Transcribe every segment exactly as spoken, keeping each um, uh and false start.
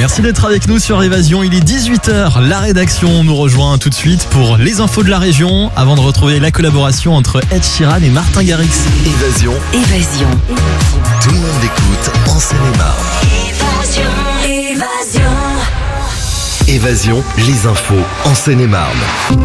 Merci d'être avec nous sur Évasion, il est dix-huit heures, la rédaction nous rejoint tout de suite pour les infos de la région, avant de retrouver la collaboration entre Ed Sheeran et Martin Garrix. Évasion. Évasion. Tout le monde l'écoute en Seine-et-Marne. Évasion. Évasion. Évasion, les infos en Seine-et-Marne.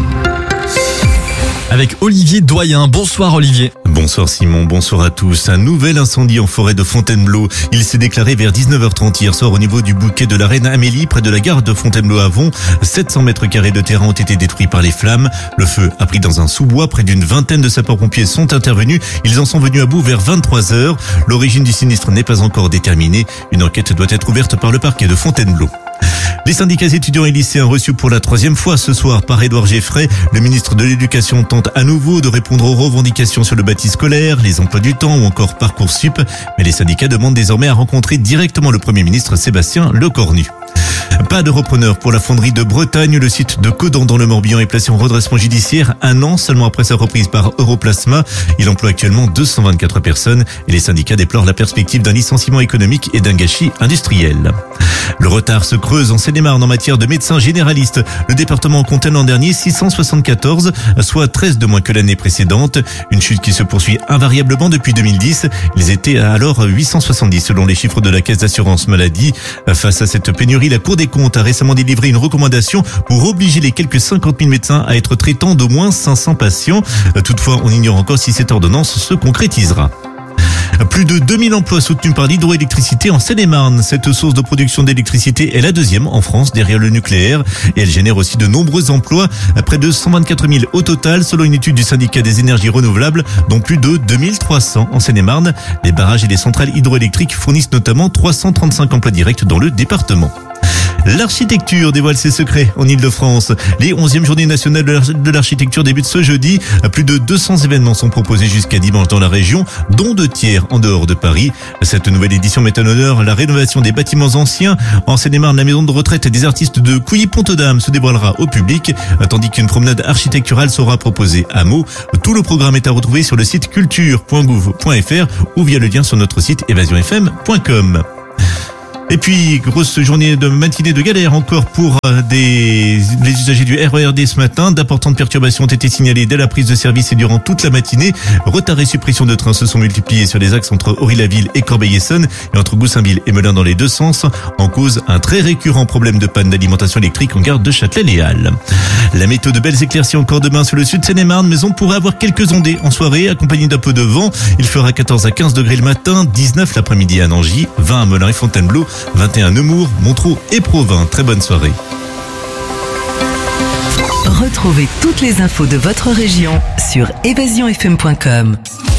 Avec Olivier Doyen. Bonsoir Olivier. Bonsoir Simon, bonsoir à tous. Un nouvel incendie en forêt de Fontainebleau. Il s'est déclaré vers dix-neuf heures trente hier soir au niveau du bouquet de la Reine Amélie, près de la gare de Fontainebleau-Avon. sept cents mètres carrés de terrain ont été détruits par les flammes. Le feu a pris dans un sous-bois. Près d'une vingtaine de sapeurs-pompiers sont intervenus. Ils en sont venus à bout vers vingt-trois heures. L'origine du sinistre n'est pas encore déterminée. Une enquête doit être ouverte par le parquet de Fontainebleau. Les syndicats étudiants et lycéens reçus pour la troisième fois ce soir par Édouard Geffray. Le ministre de l'Éducation tente à nouveau de répondre aux revendications sur le bâti scolaire, les emplois du temps ou encore Parcoursup. Mais les syndicats demandent désormais à rencontrer directement le Premier ministre Sébastien Lecornu. Pas de repreneur pour la fonderie de Bretagne. Le site de Caudan dans le Morbihan est placé en redressement judiciaire un an seulement après sa reprise par Europlasma. Il emploie actuellement deux cent vingt-quatre personnes et les syndicats déplorent la perspective d'un licenciement économique et d'un gâchis industriel. Le retard se creuse en Seine-et-Marne en matière de médecins généralistes. Le département comptait l'an dernier six cent soixante-quatorze, soit treize de moins que l'année précédente. Une chute qui se poursuit invariablement depuis deux mille dix. Ils étaient alors huit cent soixante-dix selon les chiffres de la Caisse d'assurance maladie. Face à cette pénurie, la Cour des comptes a récemment délivré une recommandation pour obliger les quelques cinquante mille médecins à être traitants d'au moins cinq cents patients. Toutefois, on ignore encore si cette ordonnance se concrétisera. Plus de deux mille emplois soutenus par l'hydroélectricité en Seine-et-Marne. Cette source de production d'électricité est la deuxième en France derrière le nucléaire et elle génère aussi de nombreux emplois, près de cent vingt-quatre mille au total selon une étude du syndicat des énergies renouvelables, dont plus de deux mille trois cents en Seine-et-Marne. Les barrages et les centrales hydroélectriques fournissent notamment trois cent trente-cinq emplois directs dans le département. L'architecture dévoile ses secrets en Ile-de-France. Les onzièmes journées nationales de l'architecture débutent ce jeudi. Plus de deux cents événements sont proposés jusqu'à dimanche dans la région, dont deux tiers en dehors de Paris. Cette nouvelle édition met en honneur la rénovation des bâtiments anciens. En Seine-et-Marne, la maison de retraite des artistes de Couilly-Pont-aux-Dames se dévoilera au public, tandis qu'une promenade architecturale sera proposée à Meaux. Tout le programme est à retrouver sur le site culture point gouv point fr ou via le lien sur notre site évasion f m point com. Et puis, grosse journée de matinée de galère encore pour des, les usagers du R E R D ce matin. D'importantes perturbations ont été signalées dès la prise de service et durant toute la matinée. Retard et suppression de trains se sont multipliés sur les axes entre Ory-la-Ville et Corbeil-Essonnes et entre Goussainville et Melun dans les deux sens. En cause, un très récurrent problème de panne d'alimentation électrique en gare de Châtelet-Léal. La météo de belles éclaircies encore demain sur le sud de Seine-et-Marne, mais on pourrait avoir quelques ondées en soirée accompagnées d'un peu de vent. Il fera quatorze à quinze degrés le matin, dix-neuf l'après-midi à Nangy, vingt à Melun et Fontainebleau, vingt et un Nemours, Montreux et Provins. Très bonne soirée. Retrouvez toutes les infos de votre région sur évasion f m point com.